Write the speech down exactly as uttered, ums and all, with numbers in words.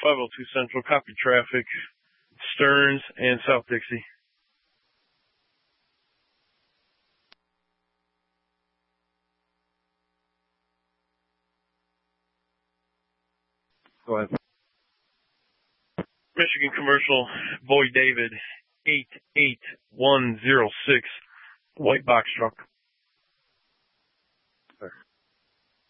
five oh two Central, copy traffic, Stearns and South Dixie. Go ahead. Michigan Commercial, Boy David, eight eight one zero six, white box truck.